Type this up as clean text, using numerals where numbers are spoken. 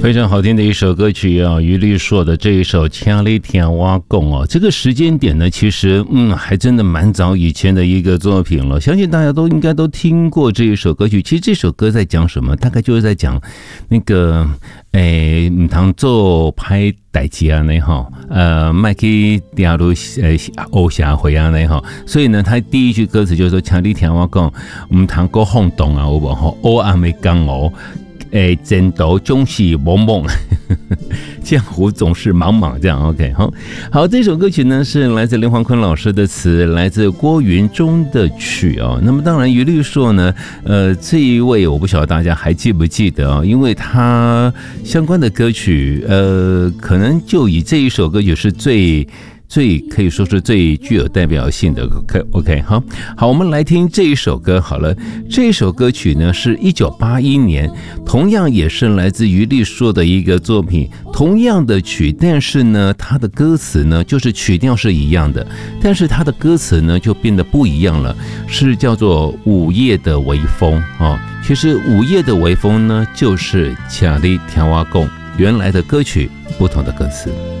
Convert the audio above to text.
非常好听的一首歌曲啊，于律硕的这一首《请你听我讲》哦，这个时间点呢，其实还真的蛮早以前的一个作品了，相信大家都应该都听过这一首歌曲。其实这首歌在讲什么？大概就是在讲那个唔通做歹代志啊，那哈，卖去掉入欧社会啊，那哈。所以呢，他第一句歌词就是说，请你听我讲，唔通过晃动啊，有无吼？黑暗的江湖。前途总是茫茫，江湖总是茫茫，这样 OK 好，这首歌曲呢是来自林煌坤老师的词，来自郭云中的曲哦。那么当然于律硕呢，这一位我不晓得大家还记不记得啊、因为他相关的歌曲，可能就以这一首歌曲是最可以说是最具有代表性的 OK 好，我们来听这一首歌好了。这一首歌曲呢是1981年，同样也是来自于律硕的一个作品，同样的曲，但是呢它的歌词呢就是曲调是一样的，但是它的歌词呢就变得不一样了，是叫做午夜的微风哦。其实午夜的微风呢就是请你听我讲，原来的歌曲不同的歌词。